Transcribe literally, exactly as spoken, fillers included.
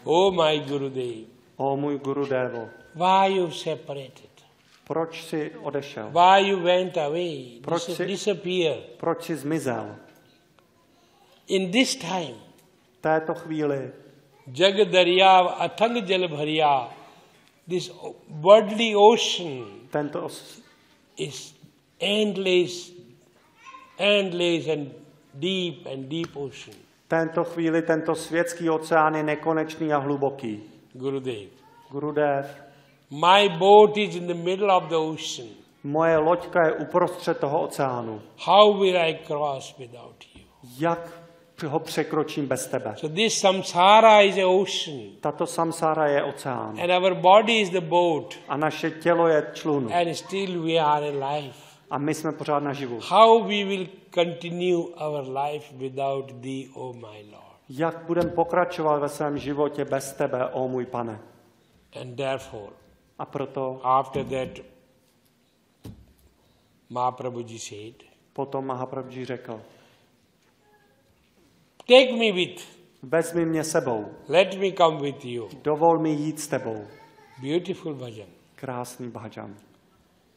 Oh my Gurudev. O můj Gurudevo, Why you separated? proč jsi odešel? Why you went away? Proč Dis- jsi- disappear. Proč jsi zmizel? In this time, V této chvíli Jag Darya Athang Jal Bharya, this worldly ocean tento os- is endless, endless and deep and deep ocean. tento chvíli tento světský oceán je nekonečný a hluboký. Gurudev. Gurudev, My boat is in the middle of the ocean. moje loďka je uprostřed toho oceánu. How will I cross without you? Jak ho překročím bez tebe? So this samsara is a ocean, Tato samsára je oceán. and our body is the boat, A naše tělo je člun. and still we are alive. A my jsme pořád naživu. How we will continue our life without thee, O my Lord? Jak budeme pokračovat ve svém životě bez tebe, o můj pane? And therefore, A proto after that, Mahaprabhuji said, potom Mahaprabhuji řekl, take me with, vezmi mě sebou, let me come with you. dovol mi jít s tebou. Beautiful bhajan. Krásný bhajan.